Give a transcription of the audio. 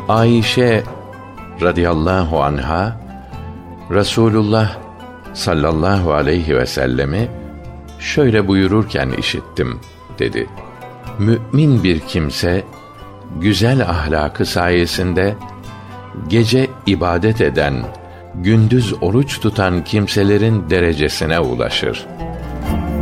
Ayşe radıyallahu anha, Resulullah sallallahu aleyhi ve sellemi şöyle buyururken işittim dedi. Mü'min bir kimse güzel ahlakı sayesinde gece ibadet eden, gündüz oruç tutan kimselerin derecesine ulaşır.